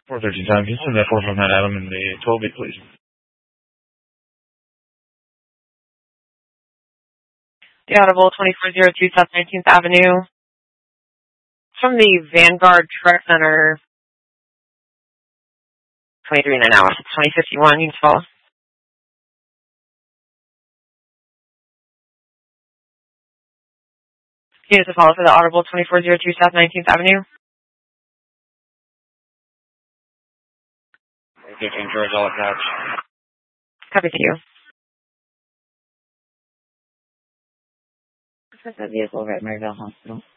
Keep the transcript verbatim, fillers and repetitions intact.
four thirteen time. Can you send that four from that Adam in the twelve eight, please? The Audible twenty-four oh two South nineteenth Avenue. From the Vanguard Truck Center. twenty-three nine hours. twenty fifty-one. You can follow. Here's the follow for the Audible twenty-four oh two South nineteenth Avenue. fifteen George, all attached. Copy to you. That vehicle, Red Maryville Hospital.